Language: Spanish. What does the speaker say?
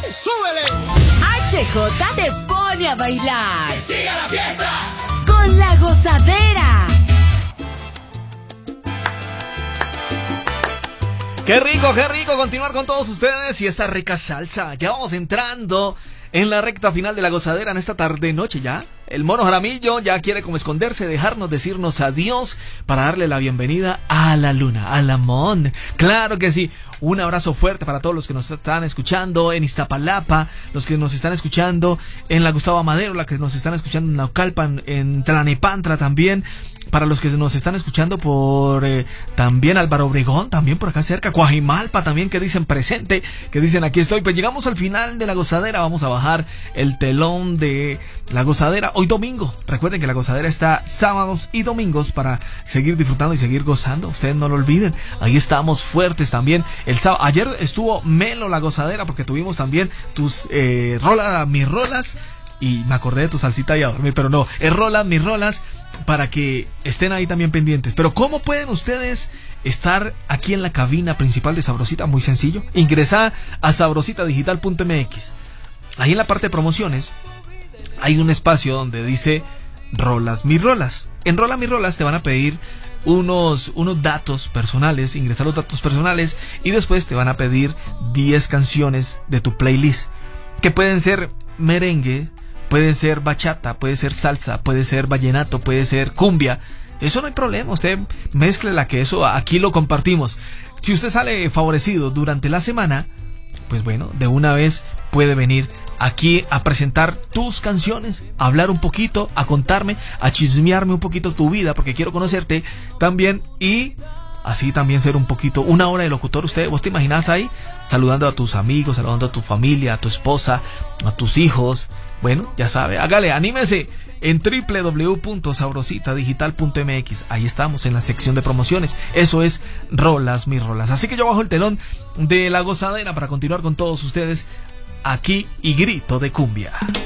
¡Súbele! HJ te pone a bailar. ¡Que siga la fiesta! Con La Gozadera. Qué rico continuar con todos ustedes y esta rica salsa. Ya vamos entrando en la recta final de La Gozadera en esta tarde noche ya. El Mono Jaramillo ya quiere como esconderse, dejarnos decirnos adiós para darle la bienvenida a la luna, a la Mon. Claro que sí. Un abrazo fuerte para todos los que nos están escuchando en Iztapalapa, los que nos están escuchando en la Gustavo Amadero, los que nos están escuchando en Naucalpan, en Tlalnepantla también. Para los que nos están escuchando por también Álvaro Obregón, también por acá cerca, Coajimalpa también, que dicen presente, que dicen aquí estoy. Pues llegamos al final de La Gozadera, vamos a bajar el telón de La Gozadera hoy domingo. Recuerden que La Gozadera está sábados y domingos para seguir disfrutando y seguir gozando, ustedes no lo olviden, ahí estamos fuertes también. El sábado, ayer estuvo Melo La Gozadera porque tuvimos también tus mis rolas. Y me acordé de tu salsita y a dormir, pero no, es rolas, mis rolas, para que estén ahí también pendientes. Pero ¿cómo pueden ustedes estar aquí en la cabina principal de Sabrosita? Muy sencillo, ingresa a sabrositadigital.mx. Ahí en la parte de promociones hay un espacio donde dice rolas, mis rolas. En rolas, mis rolas te van a pedir unos datos personales, ingresar los datos personales y después te van a pedir 10 canciones de tu playlist, que pueden ser merengue, puede ser bachata, puede ser salsa, puede ser vallenato, puede ser cumbia. Eso no hay problema, usted mézclela, que eso aquí lo compartimos. Si usted sale favorecido durante la semana, pues bueno, de una vez puede venir aquí a presentar tus canciones, a hablar un poquito, a contarme, a chismearme un poquito tu vida, porque quiero conocerte también y así también ser un poquito, una hora de locutor. ¿Vos te imaginas ahí saludando a tus amigos, saludando a tu familia, a tu esposa, a tus hijos? Bueno, ya sabe, hágale, anímese en www.sabrositadigital.mx. Ahí estamos en la sección de promociones. Eso es rolas, mis rolas. Así que yo bajo el telón de La Gozadera para continuar con todos ustedes aquí y grito de cumbia.